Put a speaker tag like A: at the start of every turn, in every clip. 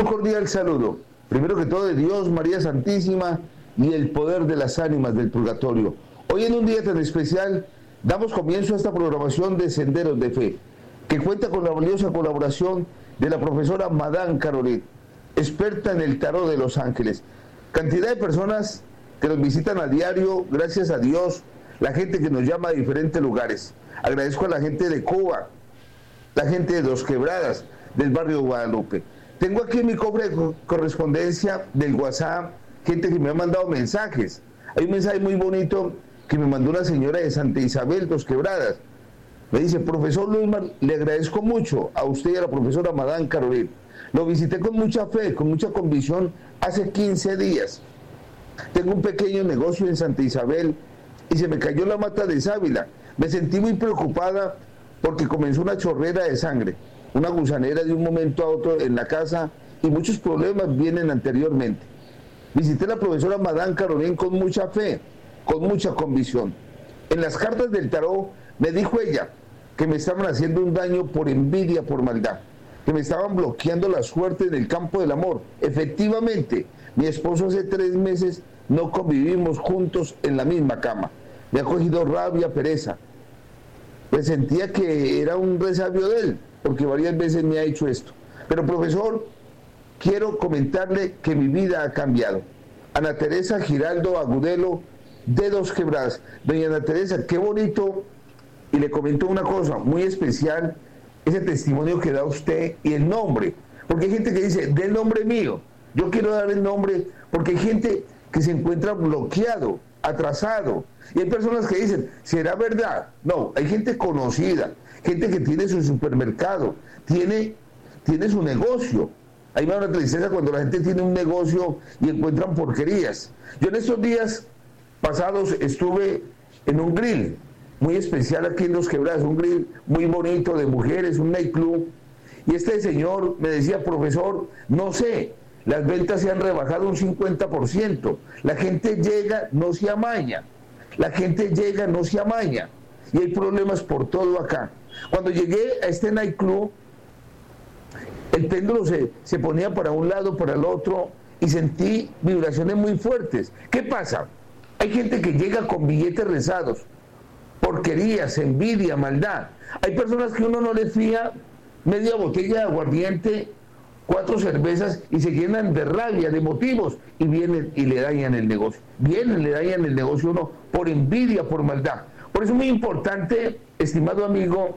A: Un cordial saludo, primero que todo de Dios, María Santísima y el poder de las ánimas del purgatorio. Hoy en un día tan especial damos comienzo a esta programación de Senderos de Fe, que cuenta con la valiosa colaboración de la profesora Madame Caroline, experta en el tarot de los ángeles. Cantidad de personas que nos visitan a diario, gracias a Dios, la gente que nos llama a diferentes lugares. Agradezco a la gente de Cuba, la gente de Dos Quebradas, del barrio de Guadalupe. Tengo aquí en mi cofre de correspondencia del WhatsApp, gente que me ha mandado mensajes. Hay un mensaje muy bonito que me mandó una señora de Santa Isabel, Dos Quebradas. Me dice: profesor Luismar, le agradezco mucho a usted y a la profesora Madame Caroline. Lo visité con mucha fe, con mucha convicción hace 15 días. Tengo un pequeño negocio en Santa Isabel y se me cayó la mata de sábila. Me sentí muy preocupada porque comenzó una chorrera de sangre, una gusanera de un momento a otro en la casa y muchos problemas vienen anteriormente. Visité a la profesora Madame Caroline con mucha fe, con mucha convicción. En las cartas del tarot me dijo ella que me estaban haciendo un daño por envidia, por maldad, que me estaban bloqueando la suerte en el campo del amor. Efectivamente, mi esposo hace 3 meses no convivimos juntos en la misma cama. Me ha cogido rabia, pereza. Pues sentía que era un resabio de él, porque varias veces me ha hecho esto. Pero profesor, quiero comentarle que mi vida ha cambiado. Ana Teresa Giraldo Agudelo, de Dos Quebradas. Doña Ana Teresa, qué bonito, y le comento una cosa muy especial, ese testimonio que da usted y el nombre, porque hay gente que dice, del nombre mío. Yo quiero dar el nombre porque hay gente que se encuentra bloqueado, atrasado, y hay personas que dicen, ¿será verdad? No, hay gente conocida, gente que tiene su supermercado, tiene su negocio. Ahí me da una tristeza cuando la gente tiene un negocio y encuentran porquerías. Yo en estos días pasados estuve en un grill muy especial aquí en Dos Quebradas, un grill muy bonito de mujeres, un nightclub, y este señor me decía, profesor, no sé, las ventas se han rebajado un 50%, la gente llega, no se amaña, la gente llega, no se amaña, y hay problemas por todo acá. Cuando llegué a este nightclub, el péndulo se ponía para un lado, para el otro, y sentí vibraciones muy fuertes. ¿Qué pasa? Hay gente que llega con billetes rezados, porquerías, envidia, maldad. Hay personas que uno no les fía media botella de aguardiente, 4 cervezas y se llenan de rabia, de motivos, y vienen y le dañan el negocio. Vienen, le dañan el negocio a uno por envidia, por maldad. Por eso es muy importante, estimado amigo,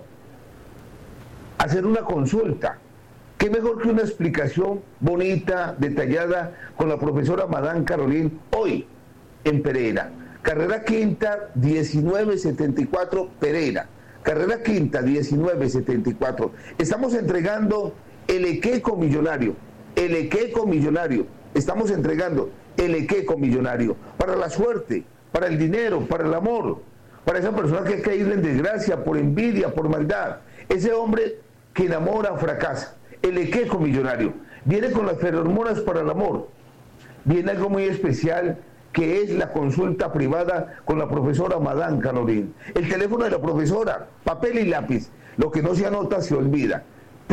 A: hacer una consulta. ¿Qué mejor que una explicación bonita, detallada, con la profesora Madame Caroline hoy en Pereira? Carrera Quinta 1974 Pereira. Carrera Quinta 1974. Estamos entregando el equeco millonario. El equeco millonario. Estamos entregando el equeco millonario. Para la suerte, para el dinero, para el amor. Para esa persona que ha caído en desgracia, por envidia, por maldad. Ese hombre que enamora fracasa. El equeco millonario. Viene con las ferormonas para el amor. Viene algo muy especial, que es la consulta privada con la profesora Madame Caroline. El teléfono de la profesora, papel y lápiz. Lo que no se anota se olvida.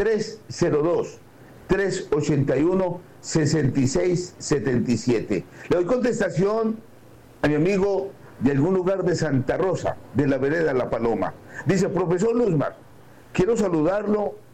A: 302-381-6677. Le doy contestación a mi amigo de algún lugar de Santa Rosa, de la vereda La Paloma. Dice: profesor Luismar, quiero saludarlo